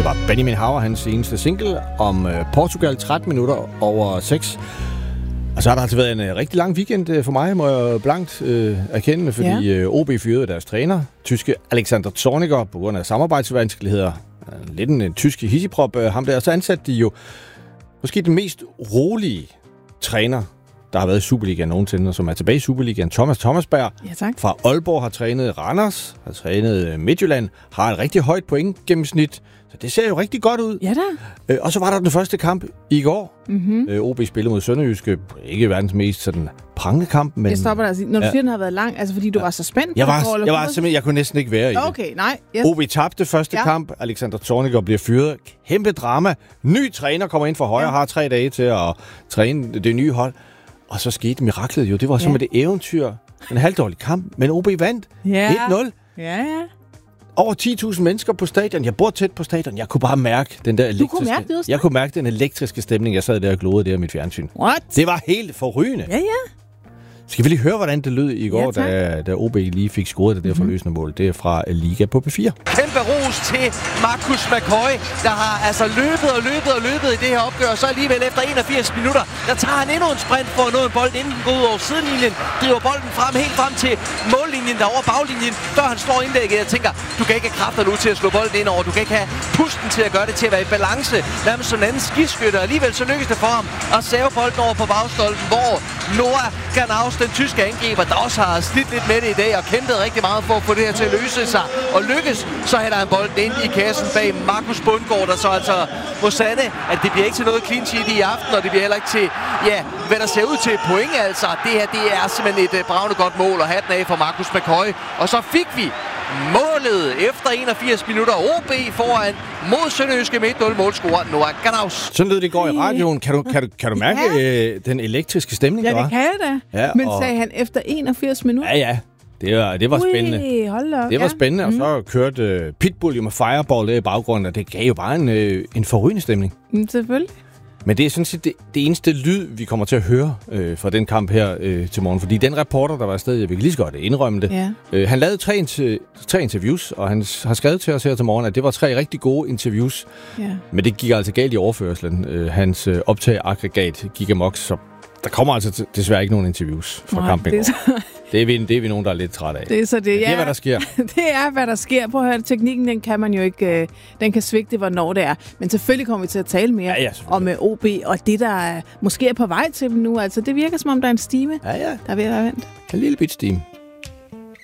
Det var Benjamin Haver, hans eneste single om Portugal, 13 minutter over 6. Og så har der altså været en rigtig lang weekend for mig, må jeg blankt erkende, fordi OB fyrede deres træner, tyske Alexander Zorniger, på grund af samarbejdsvanskeligheder. Lidt en tysk hissigprop, ham der. Og så ansatte de jo måske den mest rolige træner, der har været i Superligaen nogensinde, og som er tilbage i Superligaen. Thomas Thomasberg fra Aalborg har trænet Randers, har trænet Midtjylland, har et rigtig højt pointgennemsnit. Så det ser jo rigtig godt ud. Ja da. Og så var der den første kamp i går. OB spillede mod Sønderjyske. Ikke verdens mest sådan prangende kamp, men... Jeg stopper dig. Når du siger, den har været lang, altså fordi du var så spændt? Jeg kunne næsten ikke være i det. Okay, nej. Yes. OB tabte første kamp. Alexander Zorniger bliver fyret. Kæmpe drama. Ny træner kommer ind for højre, har 3 dage til at træne det nye hold. Og så skete miraklet jo. Det var som et eventyr. En halvdårlig kamp, men OB vandt 1-0. Ja. Over 10.000 mennesker på stadion. Jeg bor tæt på stadion. Jeg kunne bare mærke den der elektriske... Jeg kunne mærke den elektriske stemning. Jeg sad der og glodede der i mit fjernsyn. What? Det var helt forrygende. Ja. Skal vi lige høre, hvordan det lød i går, da OB lige fik scoret det der forløsende mål. Det er fra Liga på P4. Kæmpe ros til Marcus McCoy, der har altså løbet i det her opgør. Og så alligevel efter 81 minutter, der tager han endnu en sprint for at nå en bold, inden den går ud over sidelinjen. Driver bolden helt frem til mållinjen, der over baglinjen, før han slår indlægget. Jeg tænker, du kan ikke have kræfter nu til at slå bolden ind over. Du kan ikke have pusten til at gøre det til at være i balance. Nærmest som en anden skiskytter. Alligevel så lykkes det for ham at save bolden over på bagstolpen, hvor Noah Ganaus, den tyske angriber, der også har slidt lidt med det i dag og kæmpet rigtig meget for at få det her til at løse sig og lykkes, så hælder han bolden ind i kassen bag Markus Bundgaard, der så altså må sande, at det bliver ikke til noget clean sheet i aften, og det bliver heller ikke til, hvad der ser ud til point altså. Det her, det er simpelthen et bravende godt mål, og hatten af for Marcus McCoy. Og så fik vi målet efter 81 minutter. OB foran mod Sønderjyske med 1-0 målscorer Noah Ganaus. Sådan lød det i går i radioen. Kan du mærke den elektriske stemning, der var? Ja, det kan jeg da. Men sagde han efter 81 minutter? Ja. Det var spændende. Hold op. Det var spændende, og så kørte Pitbull jo med Fireball der i baggrunden, og det gav jo bare en forrygende stemning. Selvfølgelig. Men det er sådan set det eneste lyd, vi kommer til at høre fra den kamp her til morgen. Fordi den reporter, der var afsted, jeg vil lige så godt indrømme det, han lavede 3 interviews, og han har skrevet til os her til morgen, at det var 3 rigtig gode interviews. Ja. Men det gik altså galt i overførslen. Hans optageaggregat gik amok, så der kommer altså desværre ikke nogen interviews fra kampen i går. Det er vi nogen, der er lidt træt af. Det er så det. Det er, hvad der sker. Det er, hvad der sker. Prøv at høre, teknikken, den kan man jo ikke... Den kan svigte, hvornår det er. Men selvfølgelig kommer vi til at tale mere om OB, og det, der måske er på vej til dem nu. Altså, det virker, som om der er en stime. Ja. Der er ved at være vendt. En lille bit stime.